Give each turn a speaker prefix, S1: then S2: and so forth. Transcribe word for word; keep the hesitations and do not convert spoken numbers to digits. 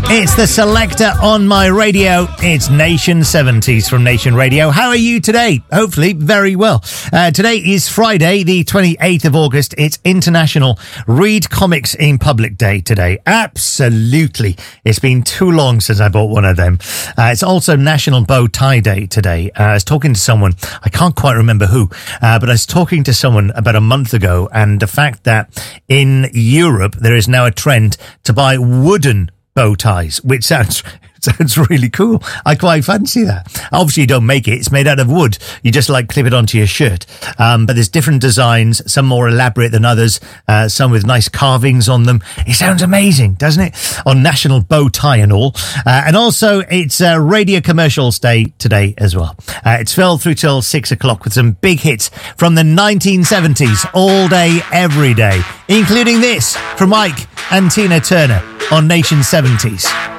S1: It's the selector on my radio. It's Nation seventies from Nation Radio. How are you today? Hopefully very well. Uh, today is Friday, the twenty-eighth of August. It's International Read Comics in Public Day today. Absolutely. It's been too long since I bought one of them. Uh, it's also National Bow Tie Day today. Uh, I was talking to someone, I can't quite remember who, uh, but I was talking to someone about a month ago, and the fact that in Europe there is now a trend to buy wooden bow ties, which sounds sounds really cool. I quite fancy that. Obviously, you don't make it. It's made out of wood. You just like clip it onto your shirt. Um, but there's different designs, some more elaborate than others, uh, some with nice carvings on them. It sounds amazing, doesn't it? On National Bow Tie and all. Uh, and also, it's uh, Radio Commercials Day today as well. Uh, it's filled through till six o'clock with some big hits from the nineteen seventies, all day, every day, including this from Mike and Tina Turner on Nation seventies.